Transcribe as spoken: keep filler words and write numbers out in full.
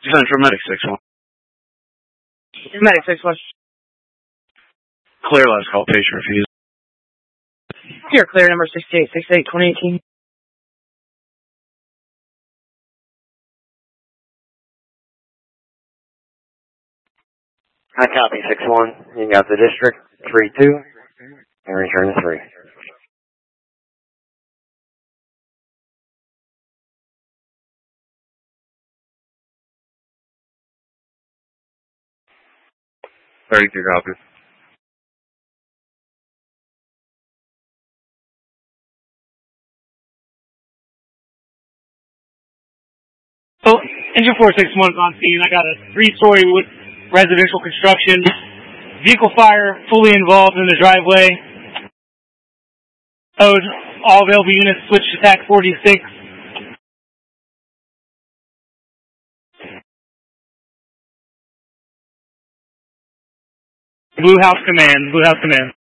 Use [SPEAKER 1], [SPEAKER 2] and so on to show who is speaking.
[SPEAKER 1] Central Medic six one.
[SPEAKER 2] Medic six one.
[SPEAKER 1] Clear last call, patient refused.
[SPEAKER 2] Here, clear number sixty-eight sixty-eight twenty eighteen.
[SPEAKER 3] I copy six one. You got the district three two and return to three.
[SPEAKER 1] thirty-two copies.
[SPEAKER 4] So, Engine four six one is on scene. I got a three-story wood residential construction. Vehicle fire fully involved in the driveway. Code, all available units switch to T A C forty-six. Blue House Command, Blue House Command.